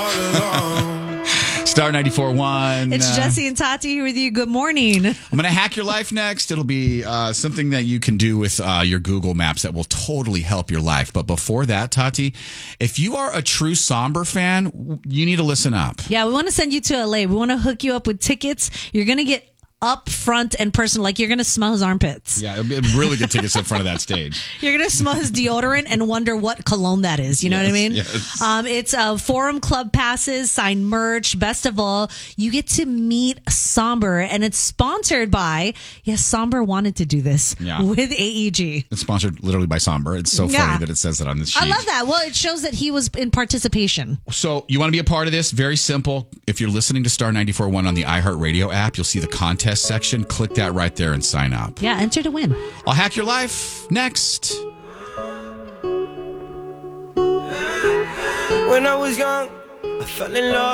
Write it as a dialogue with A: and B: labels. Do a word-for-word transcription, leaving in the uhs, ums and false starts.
A: Star ninety-four point one.
B: It's Jesse and Tati here with you. Good morning.
A: I'm going to hack your life next. It'll be uh, something that you can do with uh, your Google Maps that will totally help your life. But before that, Tati, if you are a true Somber fan, you need to listen up.
B: Yeah, we want to send you to L A. We want to hook you up with tickets. You're going to get up front and personal, like you're going to smell his armpits.
A: Yeah, it'll be really good tickets in front of that stage.
B: You're going to smell his deodorant and wonder what cologne that is. You know
A: yes,
B: what I mean?
A: Yes.
B: Um, it's uh, Forum Club passes, signed merch. Best of all, you get to meet Somber, and it's sponsored by, yes, Somber wanted to do this
A: yeah.
B: with A E G.
A: It's sponsored literally by Somber. It's so funny
B: yeah.
A: that it says that on this sheet.
B: I love that. Well, it shows that he was in participation.
A: So you want to be a part of this? Very simple. If you're listening to Star ninety-four point one on the iHeartRadio app, you'll see the contest section. Click that right there and sign up.
B: Yeah, enter to win.
A: I'll hack your life next.
C: When I was young, I fell in love.